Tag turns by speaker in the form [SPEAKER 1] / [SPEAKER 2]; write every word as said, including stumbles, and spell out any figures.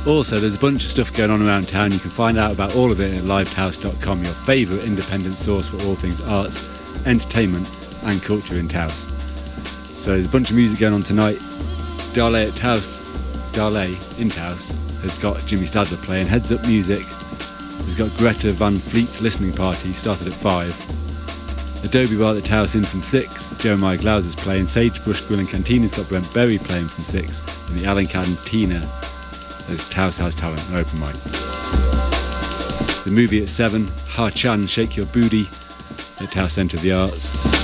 [SPEAKER 1] Also, there's a bunch of stuff going on around town. You can find out about all of it at lived house dot com, your favourite independent source for all things arts, entertainment and culture in Taos. So there's a bunch of music going on tonight. Darley at Taos, Darley in Taos has got Jimmy Stadler playing. Heads Up Music has got Greta Van Fleet listening party, started at five. Adobe Bar at Taos in from six. Jeremiah Glaus is playing. Sagebrush Grill and Cantina's got Brent Berry playing from six. And the Alan Cantina as Taos Has Talent, an open mic. The movie at seven. Ha Chan, Shake Your Booty at Taos Centre of the Arts.